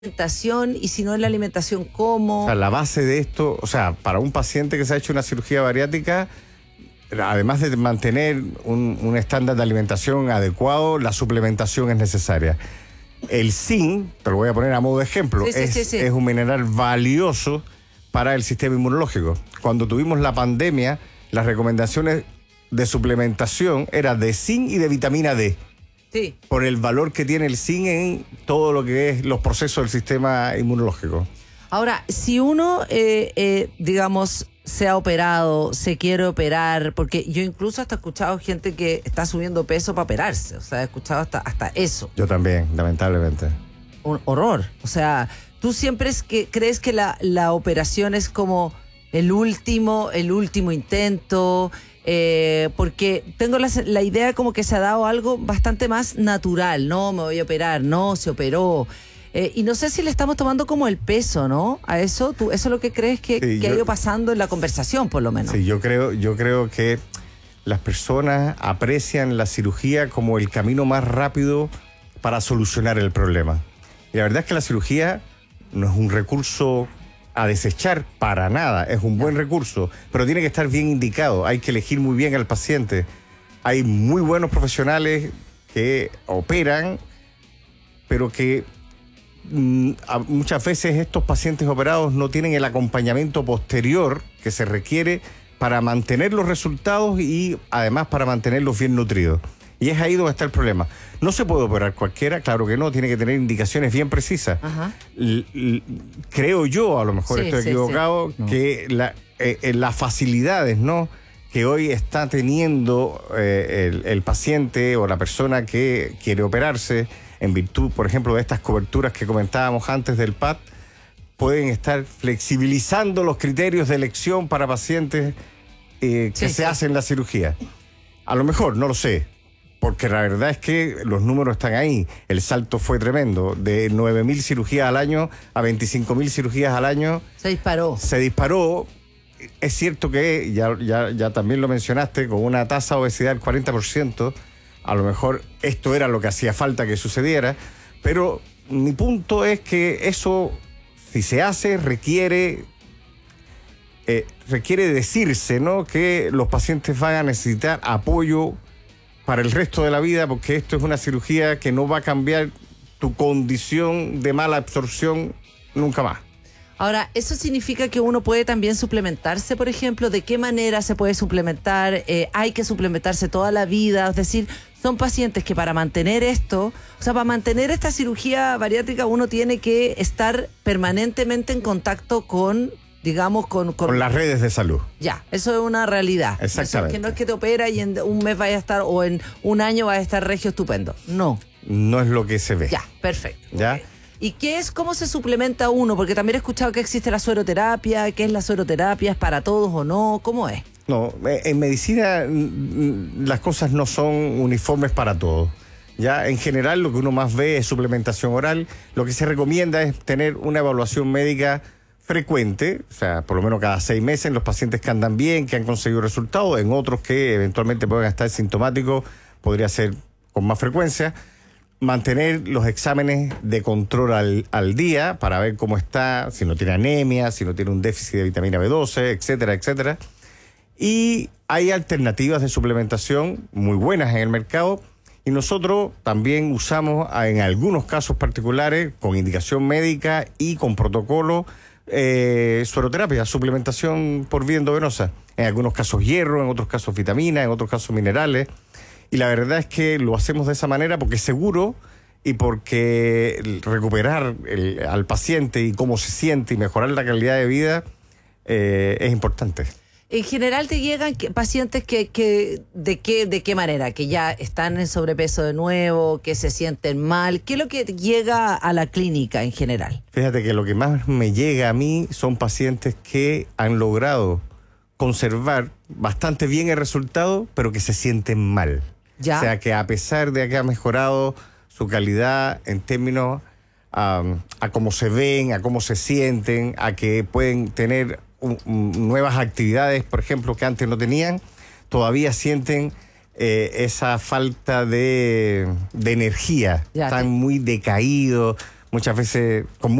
alimentación, y si no es la alimentación, ¿cómo? O sea, la base de esto, o sea, para un paciente que se ha hecho una cirugía bariátrica, además de mantener un estándar de alimentación adecuado, la suplementación es necesaria. El zinc, te lo voy a poner a modo de ejemplo, Sí. es un mineral valioso para el sistema inmunológico. Cuando tuvimos la pandemia, las recomendaciones de suplementación eran de zinc y de vitamina D. Sí. Por el valor que tiene el zinc en todo lo que es los procesos del sistema inmunológico. Ahora, si uno, digamos, se ha operado, se quiere operar, porque yo incluso hasta he escuchado gente que está subiendo peso para operarse, o sea, he escuchado hasta eso. Yo también, lamentablemente. Un horror. O sea, tú siempre crees que la operación es como el último intento, porque tengo la idea como que se ha dado algo bastante más natural. No, me voy a operar, no, se operó. Y no sé si le estamos tomando como el peso, ¿no? A eso, ¿eso es lo que crees que ha ido pasando en la conversación, por lo menos? Sí, yo creo que las personas aprecian la cirugía como el camino más rápido para solucionar el problema. Y la verdad es que la cirugía no es un recurso a desechar para nada, es un buen recurso, pero tiene que estar bien indicado, hay que elegir muy bien al paciente. Hay muy buenos profesionales que operan, pero que muchas veces estos pacientes operados no tienen el acompañamiento posterior que se requiere para mantener los resultados y además para mantenerlos bien nutridos. Y es ahí donde está el problema. No se puede operar cualquiera, claro que no, tiene que tener indicaciones bien precisas. Creo yo, a lo mejor estoy equivocado, que las facilidades, ¿no?, que hoy está teniendo el paciente o la persona que quiere operarse, en virtud, por ejemplo, de estas coberturas que comentábamos antes del PAD, pueden estar flexibilizando los criterios de elección para pacientes que se hacen la cirugía. A lo mejor, no lo sé, porque la verdad es que los números están ahí. El salto fue tremendo, de 9.000 cirugías al año a 25.000 cirugías al año. Se disparó. Es cierto que, ya también lo mencionaste, con una tasa de obesidad del 40%, a lo mejor esto era lo que hacía falta que sucediera, pero mi punto es que eso, si se hace, requiere decirse, ¿no?, que los pacientes van a necesitar apoyo para el resto de la vida, porque esto es una cirugía que no va a cambiar tu condición de mala absorción nunca más. Ahora, ¿eso significa que uno puede también suplementarse, por ejemplo? ¿De qué manera se puede suplementar? ¿Hay que suplementarse toda la vida? Es decir, son pacientes que para mantener esto, o sea, para mantener esta cirugía bariátrica, uno tiene que estar permanentemente en contacto con, digamos, con las redes de salud. Ya, eso es una realidad. Exactamente. Eso, que no es que te opera y en un mes vaya a estar, o en un año vaya a estar regio estupendo. No. No es lo que se ve. Ya, perfecto. ¿Ya? Okay. ¿Y cómo se suplementa uno? Porque también he escuchado que existe la sueroterapia. ¿Qué es la sueroterapia? ¿Es para todos o no? ¿Cómo es? No, en medicina las cosas no son uniformes para todos. Ya, en general lo que uno más ve es suplementación oral. Lo que se recomienda es tener una evaluación médica frecuente, o sea, por lo menos cada 6 meses, en los pacientes que andan bien, que han conseguido resultados, en otros que eventualmente pueden estar sintomáticos, podría ser con más frecuencia. Mantener los exámenes de control al día para ver cómo está, si no tiene anemia, si no tiene un déficit de vitamina B12, etcétera, etcétera. Y hay alternativas de suplementación muy buenas en el mercado y nosotros también usamos en algunos casos particulares, con indicación médica y con protocolo, sueroterapia, suplementación por vía endovenosa. En algunos casos hierro, en otros casos vitaminas, en otros casos minerales. Y la verdad es que lo hacemos de esa manera porque es seguro y porque recuperar al paciente y cómo se siente y mejorar la calidad de vida es importante. En general te llegan pacientes ¿de qué manera? Que ya están en sobrepeso de nuevo, que se sienten mal. ¿Qué es lo que llega a la clínica en general? Fíjate que lo que más me llega a mí son pacientes que han logrado conservar bastante bien el resultado, pero que se sienten mal. ¿Ya? O sea, que a pesar de que ha mejorado su calidad en términos a cómo se ven, a cómo se sienten, a que pueden tener nuevas actividades, por ejemplo, que antes no tenían, todavía sienten esa falta de energía. Están muy decaídos, muchas veces con